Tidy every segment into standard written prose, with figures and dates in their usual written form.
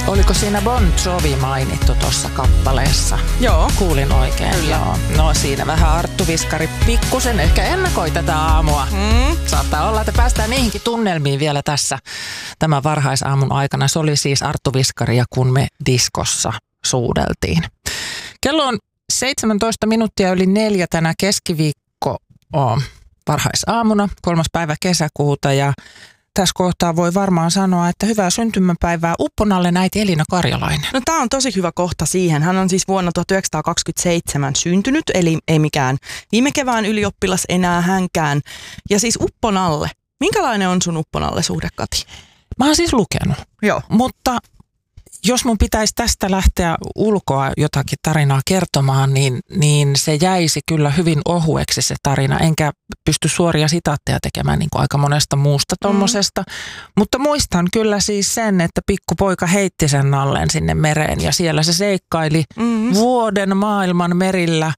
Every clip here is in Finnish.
Oliko siinä Bon Jovi mainittu tuossa kappaleessa? Joo. Kuulin oikein. Kyllä. Joo. No siinä vähän Arttu Viskari pikkusen ehkä ennakoi tätä aamua. Saattaa olla, että päästään niihinkin tunnelmiin vielä tässä tämän varhaisaamun aikana. Se oli siis Arttu Viskaria, kun me diskossa suudeltiin. Kello on 17 minuuttia yli 4 tänä keskiviikko varhaisaamuna, 3. päivä kesäkuuta ja tässä kohtaa voi varmaan sanoa, että hyvää syntymäpäivää Upponalle äiti Elina Karjalainen. No tämä on tosi hyvä kohta siihen. Hän on siis vuonna 1927 syntynyt, eli ei mikään viime kevään ylioppilas enää hänkään. Ja siis Upponalle. Minkälainen on sun Upponalle suhde, Kati? Mä oon siis lukenut, Joo. mutta jos mun pitäisi tästä lähteä ulkoa jotakin tarinaa kertomaan, niin se jäisi kyllä hyvin ohueksi se tarina. Enkä pysty suoria sitaatteja tekemään niin kuin aika monesta muusta tommosesta. Mutta muistan kyllä siis sen, että pikkupoika heitti sen nalleen sinne mereen ja siellä se seikkaili vuoden maailman merillä.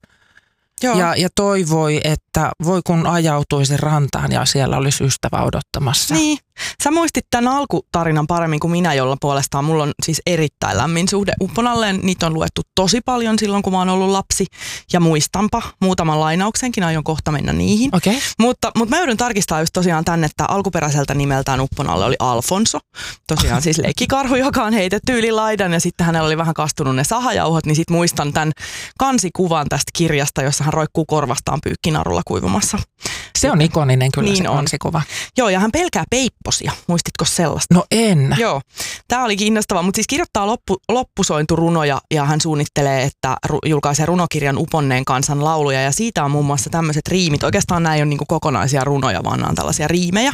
Ja toivoi, että voi kun ajautuisi rantaan ja siellä olisi ystävä odottamassa. Niin. Sä muistit tämän alkutarinan paremmin kuin minä, jolla puolestaan mulla on siis erittäin lämmin suhde Upponalleen. Niitä on luettu tosi paljon silloin, kun mä oon ollut lapsi. Ja muistanpa muutaman lainauksenkin, aion kohta mennä niihin. Okay. Mutta mä joudun tarkistaa just tosiaan tänne, että alkuperäiseltä nimeltään Upponalle oli Alfonso. Tosiaan siis leikkikarhu, joka on heitetty yli laidan ja sitten hänellä oli vähän kastunut ne sahajauhot. Niin sit muistan tämän kansikuvan tästä kirjasta, jossa hän roikkuu korvastaan pyykkinarulla kuivumassa. Se on ikoninen kyllä niin se kansikuva. Joo, ja hän pelkää peipposia. Muistitko sellaista? No en. Joo, tämä oli kiinnostavaa, mutta siis kirjoittaa loppusointurunoja ja hän suunnittelee, että julkaisee runokirjan Uponneen kansan lauluja ja siitä on muun muassa tämmöiset riimit. Oikeastaan nämä ei ole niinku kokonaisia runoja, vaan nämä on tällaisia riimejä.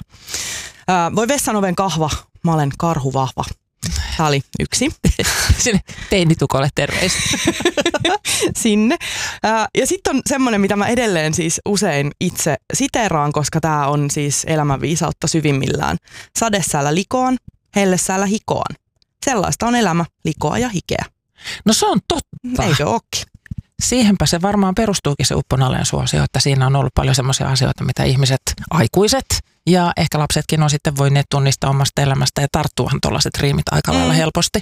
Voi vessan oven kahva, mä olen karhu vahva. Tämä oli yksi. Sinne teinitukolle terveys. Sinne. Ja sitten on semmoinen, mitä mä edelleen siis usein itse siteeraan, koska tämä on siis elämänviisautta syvimmillään. Sadesäällä likoan, hellesäällä hikoan. Sellaista on elämä, likoa ja hikeä. No se on totta. Eikö ookin? Siihenpä se varmaan perustuukin se Upponalleen suosio, että siinä on ollut paljon semmoisia asioita, mitä ihmiset, aikuiset ja ehkä lapsetkin on sitten voineet tunnistaa omasta elämästä ja tarttuahan tuollaiset riimit aika lailla helposti.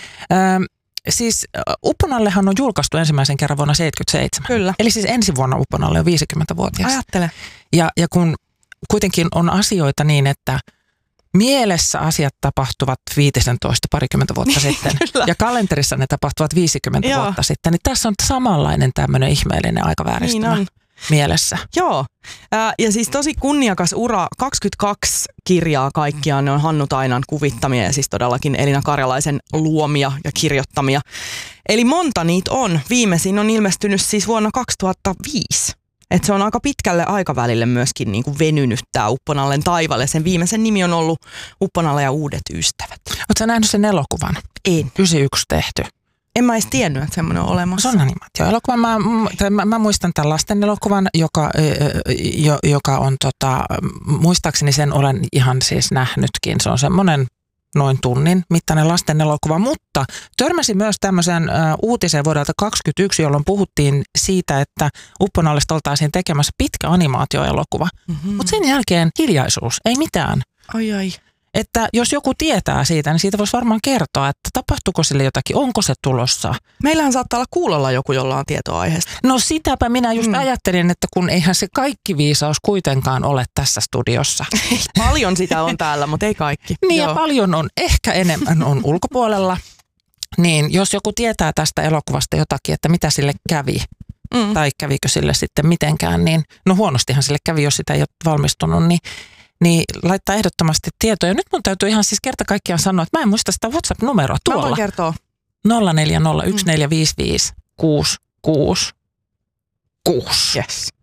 Siis Upponallehan on julkaistu ensimmäisen kerran vuonna 1977. Kyllä. Eli siis ensi vuonna Upponalle on 50-vuotias. Ajattele. Ja kun kuitenkin on asioita niin, että mielessä asiat tapahtuvat parikymmentä vuotta sitten ja kalenterissa ne tapahtuvat 50 vuotta sitten, niin tässä on samanlainen tämmöinen ihmeellinen aikavääristymä mielessä. Joo, ja siis tosi kunniakas ura, 22 kirjaa kaikkiaan, ne on Hannu Tainan kuvittamia ja siis todellakin Elina Karjalaisen luomia ja kirjoittamia. Eli monta niitä on. Viimeisin on ilmestynyt siis vuonna 2005. Että se on aika pitkälle aikavälille myöskin niin kuin venynyt tämä Upponallen taivalle. Sen viimeisen nimi on ollut Upponalle ja uudet ystävät. Oletko sä nähnyt sen elokuvan? En. 91 tehty. En mä edes tiennyt, että semmoinen on olemassa. Se on animaatioelokuva. Mä muistan tämän lasten elokuvan, joka on muistaakseni sen olen ihan siis nähnytkin. Se on semmoinen noin tunnin mittainen lasten elokuva, mutta törmäsin myös tämmöisen uutiseen vuodelta 2021, jolloin puhuttiin siitä, että Upponallesta oltaisiin tekemässä pitkä animaatioelokuva. Mutta sen jälkeen hiljaisuus, ei mitään. Ai. Että jos joku tietää siitä, niin siitä voisi varmaan kertoa, että tapahtuuko sille jotakin, onko se tulossa. Meillähän saattaa olla kuulolla joku, jolla on tietoa aiheesta. No sitäpä minä just ajattelin, että kun eihän se kaikki viisaus kuitenkaan ole tässä studiossa. Paljon sitä on täällä, mutta ei kaikki. Niin ja paljon on, ehkä enemmän on ulkopuolella. Niin jos joku tietää tästä elokuvasta jotakin, että mitä sille kävi, tai kävikö sille sitten mitenkään, niin no huonostihan sille kävi, jos sitä ei ole valmistunut, niin laittaa ehdottomasti tietoja. Nyt mun täytyy ihan siis kerta kaikkiaan sanoa, että mä en muista sitä WhatsApp-numeroa tuolla. Mä voin kertoa. 0401455666. Yes.